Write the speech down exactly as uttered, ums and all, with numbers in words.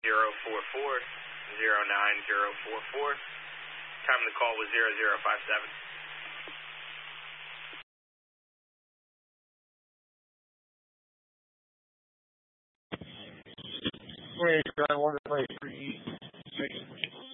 zero four four, zero nine zero four four. Time of the call was zero zero five seven. twenty-eight, one, twenty-three, six.